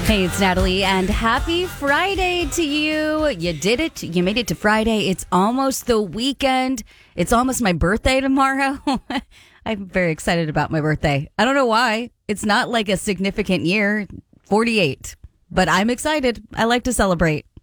Hey, it's Natalie, and happy Friday to you. You did it. You made it to Friday. It's almost the weekend. It's almost my birthday tomorrow. I'm very excited about my birthday. I don't know why. It's not like a significant year, 48, but I'm excited. I like to celebrate.